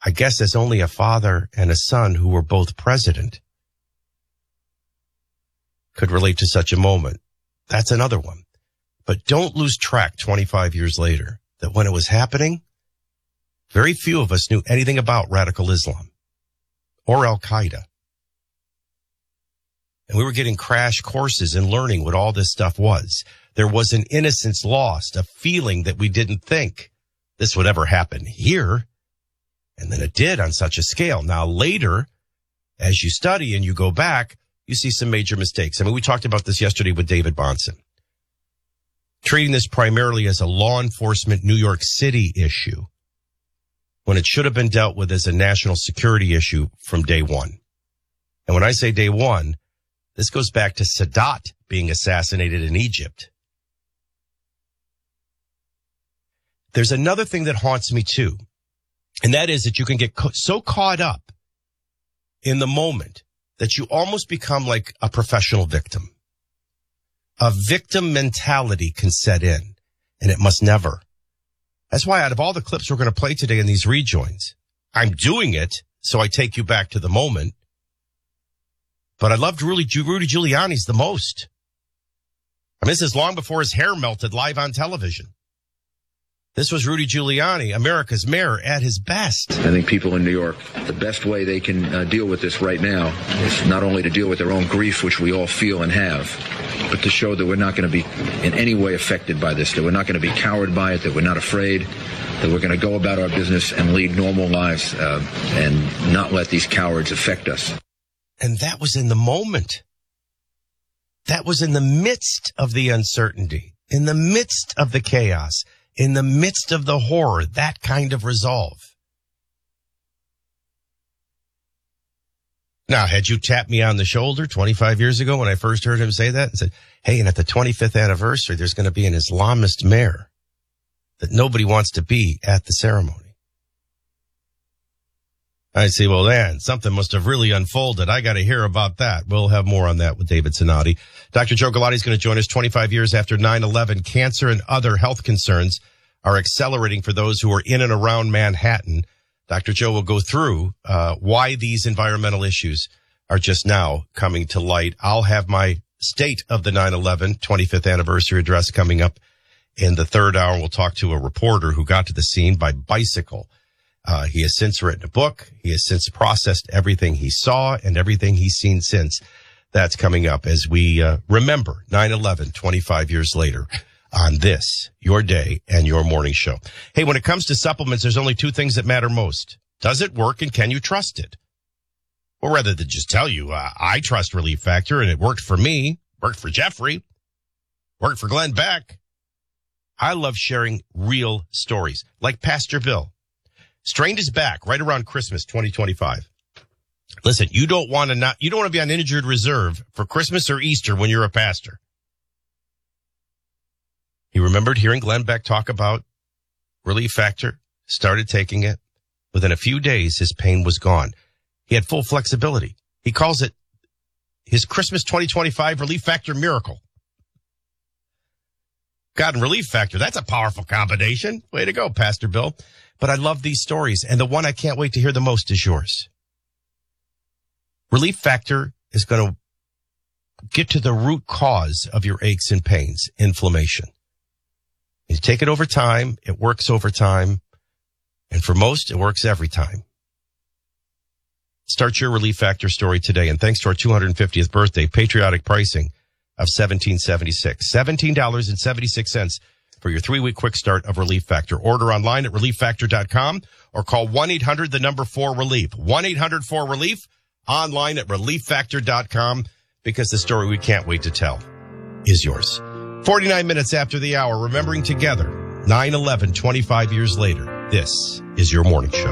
I guess as only a father and a son who were both president could relate to such a moment. That's another one. But don't lose track 25 years later that when it was happening, very few of us knew anything about radical Islam or Al-Qaeda. And we were getting crash courses in learning what all this stuff was. There was an innocence lost, a feeling that we didn't think this would ever happen here. And then it did on such a scale. Now later, as you study and you go back, you see some major mistakes. I mean, we talked about this yesterday with David Bahnsen. Treating this primarily as a law enforcement New York City issue when it should have been dealt with as a national security issue from day one. And when I say day one, this goes back to Sadat being assassinated in Egypt. There's another thing that haunts me too, and that is that you can get so caught up in the moment that you almost become like a professional victim. A victim mentality can set in, and it must never. That's why out of all the clips we're going to play today in these rejoins, I'm doing it so I take you back to the moment. But I loved Rudy Giuliani's the most. I mean, this is long before his hair melted live on television. This was Rudy Giuliani, America's mayor, at his best. I think people in New York, the best way they can deal with this right now is not only to deal with their own grief, which we all feel and have, but to show that we're not going to be in any way affected by this, that we're not going to be cowed by it, that we're not afraid, that we're going to go about our business and lead normal lives and not let these cowards affect us. And that was in the moment. That was in the midst of the uncertainty, in the midst of the chaos, in the midst of the horror, that kind of resolve. Now, had you tapped me on the shoulder 25 years ago when I first heard him say that and said, hey, and at the 25th anniversary, there's going to be an Islamist mayor that nobody wants to be at the ceremony. I'd say, well, man, something must have really unfolded. I got to hear about that. We'll have more on that with David Sinati. Dr. Joe Galati is going to join us 25 years after 9/11. Cancer and other health concerns are accelerating for those who are in and around Manhattan. Dr. Joe will go through why these environmental issues are just now coming to light. I'll have my State of the 9/11 25th anniversary address coming up in the third hour. We'll talk to a reporter who got to the scene by bicycle. He has since written a book. He has since processed everything he saw and everything he's seen since. That's coming up as we remember 9/11 25 years later on this, your day and your morning show. Hey, when it comes to supplements, there's only two things that matter most. Does it work and can you trust it? Or rather than just tell you, I trust Relief Factor and it worked for me, worked for Jeffrey, worked for Glenn Beck. I love sharing real stories like Pastor Bill. Strained his back right around Christmas 2025. Listen, you don't want to be on injured reserve for Christmas or Easter when you're a pastor. He remembered hearing Glenn Beck talk about Relief Factor, started taking it. Within a few days, his pain was gone. He had full flexibility. He calls it his Christmas 2025 Relief Factor miracle. God and Relief Factor, that's a powerful combination. Way to go, Pastor Bill. But I love these stories, and the one I can't wait to hear the most is yours. Relief Factor is going to get to the root cause of your aches and pains, inflammation. You take it over time, it works over time, and for most, it works every time. Start your Relief Factor story today, and thanks to our 250th birthday, patriotic pricing of $17.76. $17.76 for your 3-week quick start of Relief Factor. Order online at relieffactor.com or call 1-800-4-RELIEF. 1-800-4-RELIEF, online at relieffactor.com, because the story we can't wait to tell is yours. 49 minutes after the hour, remembering together 9/11 25 years later. This is your morning show.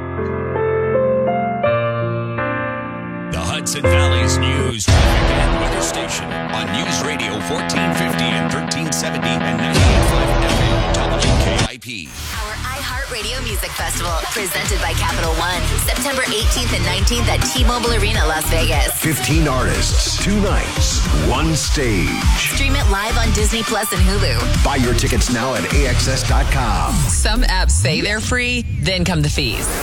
The Hudson Valley's news, traffic, and weather station on News Radio 1450 and 1370 and 98.5 FM WKIP. Our iHeartRadio Music Festival, presented by Capital One, September 18th and 19th at T-Mobile Arena, Las Vegas. 15 artists, 2 nights, 1 stage. Stream it live on Disney Plus and Hulu. Buy your tickets now at AXS.com. Some apps say they're free, then come the fees.